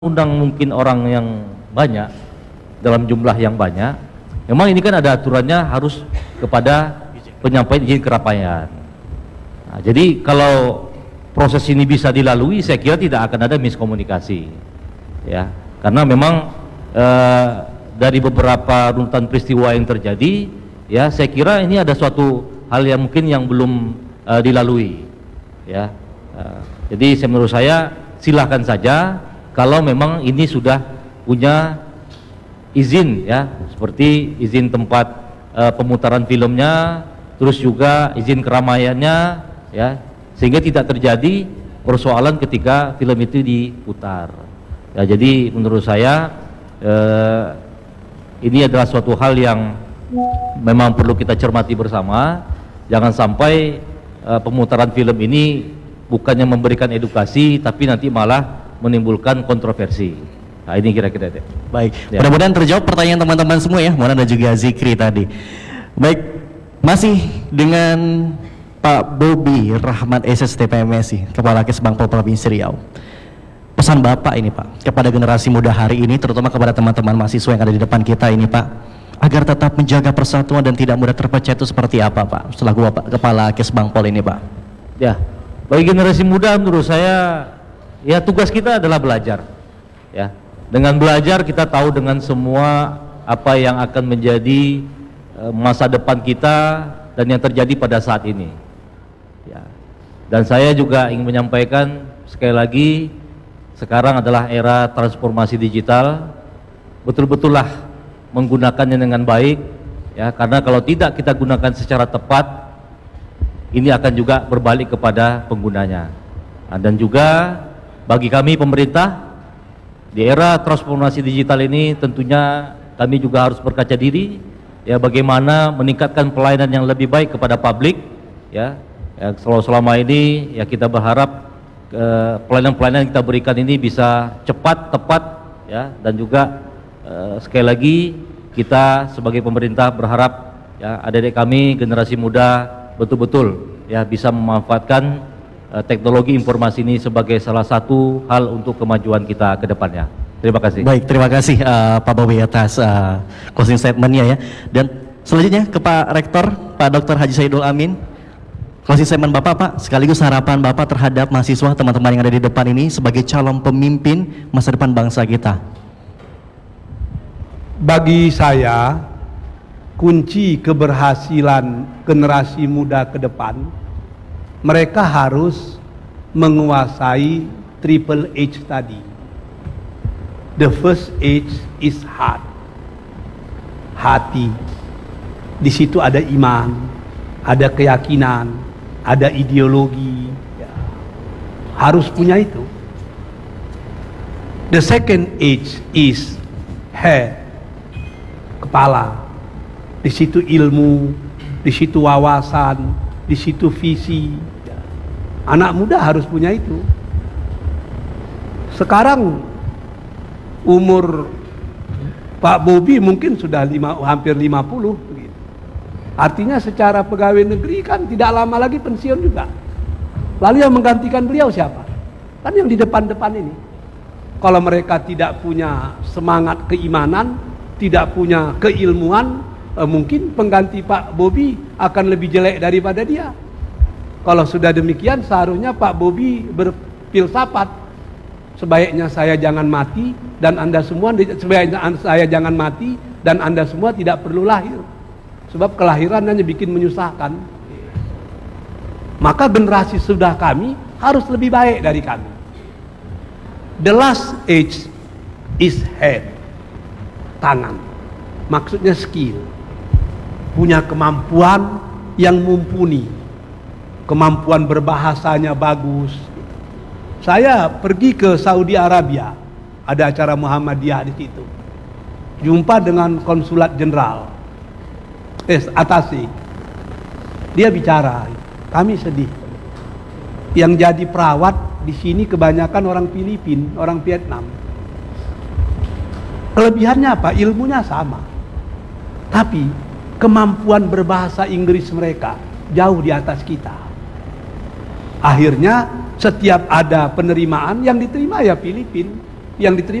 undang mungkin orang yang banyak dalam jumlah yang banyak, memang ini kan ada aturannya harus kepada penyampaian izin keramaian. Nah, jadi kalau proses ini bisa dilalui, saya kira tidak akan ada miskomunikasi, ya, karena memang dari beberapa runutan peristiwa yang terjadi, ya, saya kira ini ada suatu hal yang mungkin yang belum dilalui, ya. Jadi menurut saya silahkan saja kalau memang ini sudah punya izin, ya, seperti izin tempat pemutaran filmnya, terus juga izin keramaiannya, ya, sehingga tidak terjadi persoalan ketika film itu diputar. Ya, jadi menurut saya ini adalah suatu hal yang memang perlu kita cermati bersama. Jangan sampai pemutaran film ini bukannya memberikan edukasi, tapi nanti malah menimbulkan kontroversi. Nah, ini kira-kira. Baik, ya. Mudah-mudahan terjawab pertanyaan teman-teman semua ya, Mona dan juga Zikri tadi. Baik, masih dengan Pak Bobi Rahmat SSTPMSI, Kepala Kesbangpol Provinsi Riau. Pesan Bapak ini Pak, kepada generasi muda hari ini, terutama kepada teman-teman mahasiswa yang ada di depan kita ini Pak, agar tetap menjaga persatuan dan tidak mudah terpecah, itu seperti apa Pak, selaku Bapak Kepala Kesbangpol ini Pak? Ya, bagi generasi muda menurut saya, ya, tugas kita adalah belajar, ya. Dengan belajar kita tahu dengan semua apa yang akan menjadi masa depan kita dan yang terjadi pada saat ini, ya. Dan saya juga ingin menyampaikan sekali lagi, sekarang adalah era transformasi digital. Betul-betullah menggunakannya dengan baik, ya, karena kalau tidak kita gunakan secara tepat, ini akan juga berbalik kepada penggunanya. Nah, dan juga bagi kami pemerintah, di era transformasi digital ini tentunya kami juga harus berkaca diri, ya, bagaimana meningkatkan pelayanan yang lebih baik kepada publik, ya. Selama ini, ya, kita berharap pelayanan-pelayanan yang kita berikan ini bisa cepat, tepat, ya, dan juga sekali lagi kita sebagai pemerintah berharap, ya, adik-adik kami generasi muda betul-betul, ya, bisa memanfaatkan teknologi informasi ini sebagai salah satu hal untuk kemajuan kita ke depannya. Terima kasih. Baik, terima kasih Pak Bobi atas closing statement-nya ya. Dan selanjutnya ke Pak Rektor, Pak Dr. Haji Saidul Amin. Closing statement Bapak, Pak, sekaligus harapan Bapak terhadap mahasiswa teman-teman yang ada di depan ini sebagai calon pemimpin masa depan bangsa kita. Bagi saya, kunci keberhasilan generasi muda ke depan, mereka harus menguasai triple H tadi. The first H is heart, hati. Di situ ada iman, ada keyakinan, ada ideologi, ya. Harus punya itu. The second H is head, kepala. Di situ ilmu, di situ wawasan, di situ visi. Anak muda harus punya itu. Sekarang umur Pak Bobi mungkin sudah hampir 50 begitu. Artinya secara pegawai negeri kan tidak lama lagi pensiun juga. Lalu yang menggantikan beliau siapa? Kan yang di depan-depan ini. Kalau mereka tidak punya semangat keimanan, tidak punya keilmuan, mungkin pengganti Pak Bobi akan lebih jelek daripada dia. Kalau sudah demikian, seharusnya Pak Bobi berfilsafat, sebaiknya saya jangan mati dan Anda semua, sebaiknya saya jangan mati dan Anda semua tidak perlu lahir, sebab kelahiran hanya bikin menyusahkan. Maka generasi sudah kami harus lebih baik dari kami. The last H is head, tangan, maksudnya skill, punya kemampuan yang mumpuni, kemampuan berbahasanya bagus. Saya pergi ke Saudi Arabia, ada acara Muhammadiyah di situ. Jumpa dengan konsulat jenderal, Atasi. Dia bicara, kami sedih. Yang jadi perawat di sini kebanyakan orang Filipina, orang Vietnam. Kelebihannya apa? Ilmunya sama. Tapi kemampuan berbahasa Inggris mereka jauh di atas kita. Akhirnya setiap ada penerimaan yang diterima ya Filipina, yang diterima